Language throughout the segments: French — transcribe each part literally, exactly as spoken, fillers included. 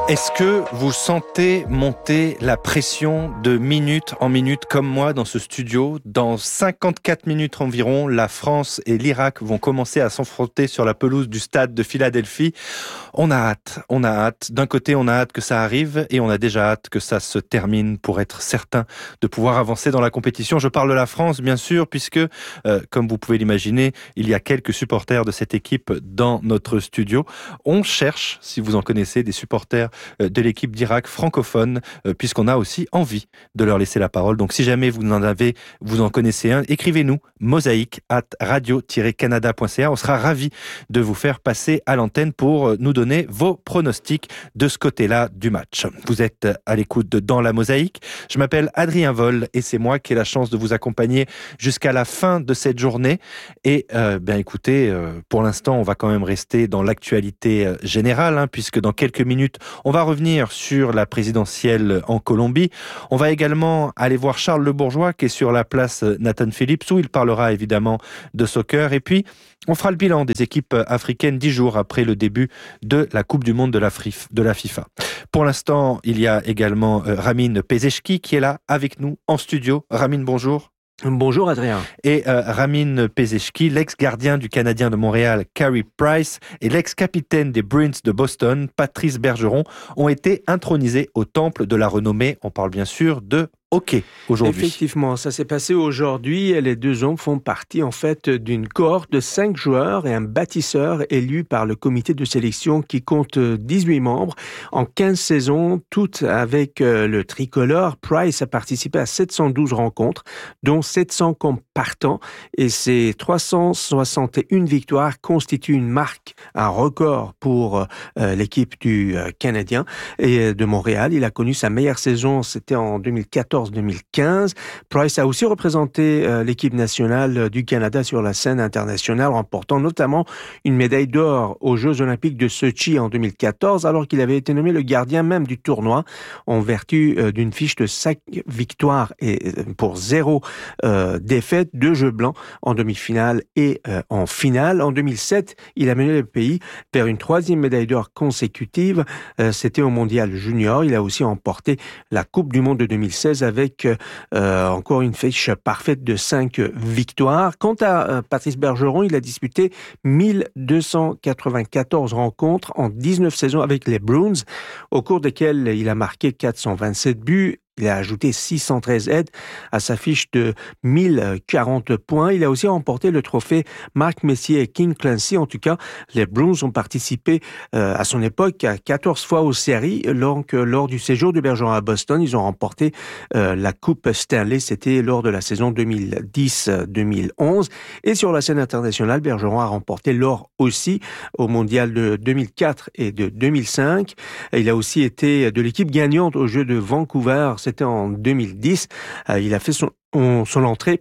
Est-ce que vous sentez monter la pression de minute en minute comme moi dans ce studio ? Dans cinquante-quatre minutes environ, la France et l'Irak vont commencer à s'affronter sur la pelouse du stade de Philadelphie. On a hâte, on a hâte. D'un côté, on a hâte que ça arrive et on a déjà hâte que ça se termine pour être certain de pouvoir avancer dans la compétition. Je parle de la France, bien sûr, puisque, euh, comme vous pouvez l'imaginer, il y a quelques supporters de cette équipe dans notre studio. On cherche, si vous en connaissez, des supporters de l'équipe d'Irak francophone, puisqu'on a aussi envie de leur laisser la parole. Donc si jamais vous en avez, vous en connaissez un, écrivez-nous mosaïque arobase radio tiret canada point c a. On sera ravis de vous faire passer à l'antenne pour nous donner vos pronostics de ce côté-là du match. Vous êtes à l'écoute de Dans la Mosaïque. Je m'appelle Adrien Vol et c'est moi qui ai la chance de vous accompagner jusqu'à la fin de cette journée. Et euh, ben écoutez, euh, pour l'instant, on va quand même rester dans l'actualité euh, générale, hein, puisque dans quelques minutes, on va revenir sur la présidentielle en Colombie. On va également aller voir Charles Le Bourgeois qui est sur la place Nathan Phillips où il parlera évidemment de soccer. Et puis, on fera le bilan des équipes africaines dix jours après le début de la Coupe du Monde de la, de la FIFA. Pour l'instant, il y a également Ramin Pezeshki qui est là avec nous en studio. Ramin, bonjour. Bonjour Adrien. Et euh, Ramin Pezeshki, l'ex-gardien du Canadien de Montréal, Carey Price, et l'ex-capitaine des Bruins de Boston, Patrice Bergeron, ont été intronisés au temple de la renommée. On parle bien sûr de hockey aujourd'hui. Effectivement, ça s'est passé aujourd'hui. Les deux hommes font partie en fait d'une cohorte de cinq joueurs et un bâtisseur élu par le comité de sélection qui compte dix-huit membres en quinze saisons, toutes avec le tricolore. Price a participé à sept cent douze rencontres, dont sept cents comme partant, et ses trois cent soixante et une victoires constituent une marque, un record pour euh, l'équipe du euh, Canadien et de Montréal. Il a connu sa meilleure saison, c'était en deux mille quatorze deux mille quinze. Price a aussi représenté euh, l'équipe nationale du Canada sur la scène internationale, remportant notamment une médaille d'or aux Jeux olympiques de Sochi en deux mille quatorze, alors qu'il avait été nommé le gardien même du tournoi en vertu euh, d'une fiche de cinq victoires et euh, pour zéro euh, défaite, deux jeux blancs en demi-finale et euh, en finale. En deux mille sept, il a mené le pays vers une troisième médaille d'or consécutive. Euh, c'était au Mondial Junior. Il a aussi remporté la Coupe du Monde de deux mille seize avec euh, encore une fiche parfaite de cinq victoires. Quant à euh, Patrice Bergeron, il a disputé mille deux cent quatre-vingt-quatorze rencontres en dix-neuf saisons avec les Bruins, au cours desquelles il a marqué quatre cent vingt-sept buts. Il a ajouté six cent treize aides à sa fiche de mille quarante points. Il a aussi remporté le trophée Marc Messier et King Clancy. En tout cas, les Bruins ont participé euh, à son époque à quatorze fois aux séries. Donc, lors du séjour de Bergeron à Boston, ils ont remporté euh, la Coupe Stanley. C'était lors de la saison deux mille dix deux mille onze. Et sur la scène internationale, Bergeron a remporté l'or aussi au Mondial de deux mille quatre et de deux mille cinq. Il a aussi été de l'équipe gagnante aux Jeux de Vancouver. C'était en deux mille dix. Euh, il a fait son, son entrée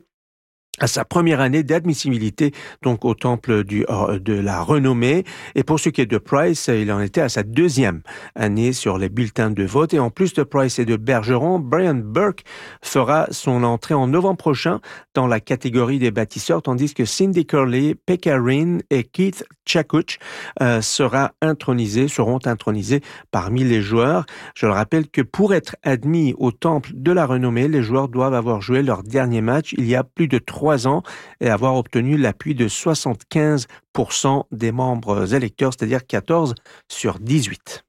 à sa première année d'admissibilité, donc au temple du, de la renommée. Et pour ce qui est de Price, il en était à sa deuxième année sur les bulletins de vote. Et en plus de Price et de Bergeron, Brian Burke fera son entrée en novembre prochain dans la catégorie des bâtisseurs, tandis que Cindy Curley, Pekka Rinne et Keith Chakuch euh, sera intronisés, seront intronisés parmi les joueurs. Je le rappelle que pour être admis au temple de la renommée, les joueurs doivent avoir joué leur dernier match il y a plus de trois ans et avoir obtenu l'appui de soixante-quinze pour cent des membres électeurs, c'est-à-dire quatorze sur dix-huit.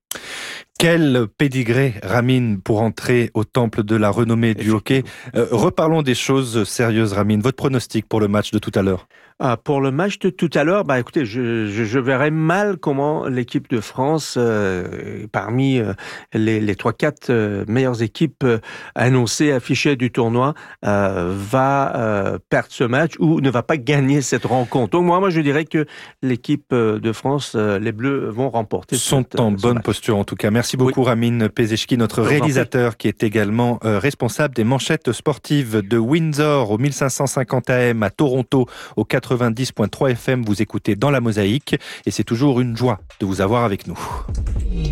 Quel pédigré, Ramin, pour entrer au temple de la renommée du hockey. Euh, reparlons des choses sérieuses, Ramin. Votre pronostic pour le match de tout à l'heure? Ah, pour le match de tout à l'heure, bah écoutez, je, je, je verrais mal comment l'équipe de France, euh, parmi euh, les, les trois quatre euh, meilleures équipes euh, annoncées, affichées du tournoi, euh, va euh, perdre ce match ou ne va pas gagner cette rencontre. Donc moi, moi je dirais que l'équipe de France, euh, les Bleus, vont remporter. Sont cette, en bonne match. Posture en tout cas. Merci beaucoup, oui. Ramin Pezeshki, notre réalisateur qui est également euh, responsable des manchettes sportives de Windsor au mille cinq cent cinquante A M, à Toronto au quatre-vingt-dix virgule trois F M. Vous écoutez Dans la Mosaïque et c'est toujours une joie de vous avoir avec nous.